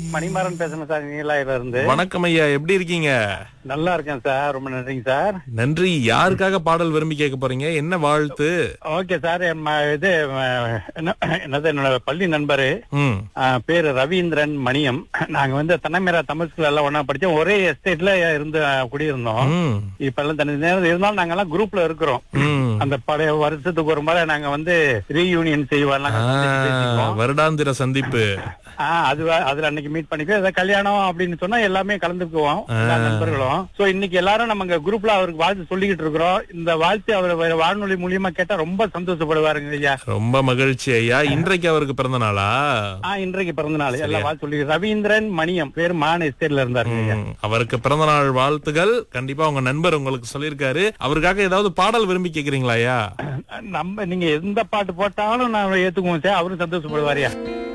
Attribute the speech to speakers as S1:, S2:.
S1: மணிமாறன் பேசுறேன் சார், நீலாயில இருந்து.
S2: வணக்கம் ஐயா, எப்படி இருக்கீங்க?
S1: நல்லா இருக்கேன் சார், ரொம்ப நன்றிங்க சார்.
S2: நன்றி. யாருக்காக பாடல் விரும்பி கேட்க போறீங்க? என்ன வாழ்த்து?
S1: ஓகே சார், என்னோட பள்ளி நண்பரு
S2: ம்.
S1: பேரு ரவீந்திரன் மணியம். நாங்க தன்னமேரா தமிழ் ஸ்கூல்ல எல்லாம் ஒன்னா படிச்சோம், ஒரே எஸ்டேட்ல இருந்து குடியிருந்தோம்.
S2: ம்.
S1: இப்ப எல்லாம் தனி நேரம் இருந்தாலும் நாங்க எல்லாம் குரூப்ல இருக்கிறோம்.
S2: ம்.
S1: அந்த பழைய வருஷத்துக்கு ஒரு முறை நாங்க ரீயூனியன் செய்வோம்.
S2: வருடாந்திர சந்திப்பு.
S1: அதுல அன்னைக்கு மீட் பண்ணிப்போம். ஏதாவது கல்யாணம் அப்படின்னு சொன்னா எல்லாமே கலந்துக்குவோம், எல்லா நண்பர்களும். சோ இன்னைக்கு எல்லாரும் நம்ம குரூப்ல அவருக்கு வாழ்த்து சொல்லிக்கிட்டு இருக்கிறோம். இந்த வாழ்த்து அவர் வானொலி மூலியமா கேட்டா ரொம்ப சந்தோஷப்படுவாருங்க ஐயா.
S2: ரொம்ப மகிழ்ச்சி ஐயா. இன்றைக்கு அவருக்கு பிறந்த நாளா?
S1: இன்றைக்கு பிறந்த நாள். எல்லாம் வாழ்த்து சொல்லி ரவீந்திரன் மணியம் பேரு மான எஸ்டேட்ல இருந்தாரு ஐயா.
S2: அவருக்கு பிறந்த நாள் வாழ்த்துகள். கண்டிப்பா உங்க நண்பர் உங்களுக்கு சொல்லியிருக்காரு. அவருக்காக ஏதாவது பாடல் விரும்பி கேக்குறீங்களா ஐயா?
S1: நீங்க எந்த பாட்டு போட்டாலும் நான் ஏத்துக்குவோம் சார், அவரும் சந்தோஷப்படுவாரியா.